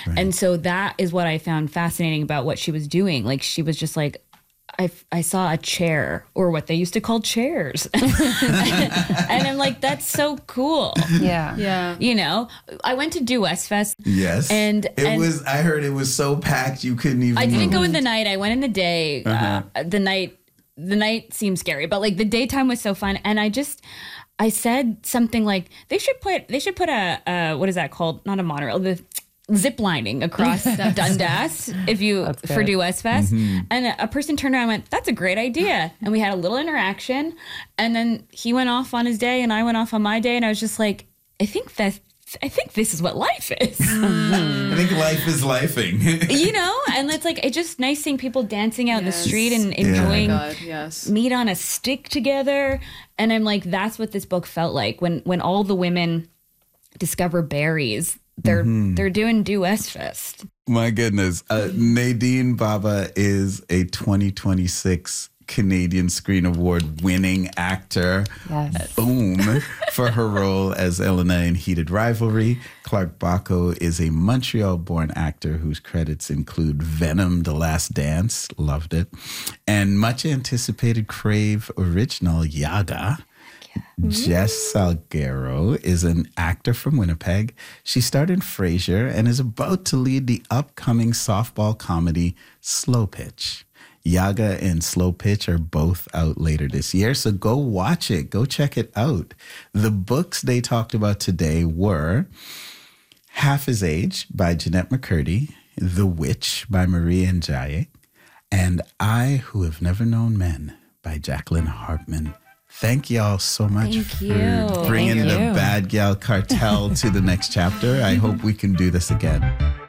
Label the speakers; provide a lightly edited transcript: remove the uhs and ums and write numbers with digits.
Speaker 1: Right.
Speaker 2: And so that is what I found fascinating about what she was doing. Like, she was just like, I saw a chair, or what they used to call chairs. And I'm like, that's so cool.
Speaker 3: Yeah.
Speaker 4: Yeah.
Speaker 2: You know, I went to Do West Fest.
Speaker 1: Yes.
Speaker 2: And
Speaker 1: I heard it was so packed you couldn't even
Speaker 2: I didn't
Speaker 1: move.
Speaker 2: go in the night. I went in the day. The night seemed scary, but like the daytime was so fun. And I said something like, they should put a what is that called? Not a monorail, the zip lining across Dundas for Do West Fest. And a person turned around and went, that's a great idea. And we had a little interaction, and then he went off on his day and I went off on my day, and I was just like, I think this is what life is.
Speaker 1: I think life is lifing.
Speaker 2: You know, and it's just nice seeing people dancing out in the street and
Speaker 4: Oh my
Speaker 2: enjoying
Speaker 4: God, yes.
Speaker 2: meat on a stick together. And I'm like, that's what this book felt like when all the women discover berries. They're doing Do West Fest.
Speaker 1: My goodness. Nadine Baba is a 2026 Canadian Screen Award winning actor.
Speaker 3: Yes.
Speaker 1: Boom. For her role as Elena in Heated Rivalry. Clark Bacco is a Montreal-born actor whose credits include Venom: The Last Dance, loved it, and much anticipated Crave original Yaga. Jess Salguero is an actor from Winnipeg. She starred in Frasier and is about to lead the upcoming softball comedy Slow Pitch. Yaga and Slow Pitch are both out later this year, so go watch it. Go check it out. The books they talked about today were Half His Age by Jeanette McCurdy, The Witch by Marie Njaye, and I Who Have Never Known Men by Jacqueline Hartman. Thank y'all so much
Speaker 2: Thank you.
Speaker 1: for bringing
Speaker 3: Thank
Speaker 1: the
Speaker 3: you.
Speaker 1: Bad Gal Cartel to the next chapter. I hope we can do this again.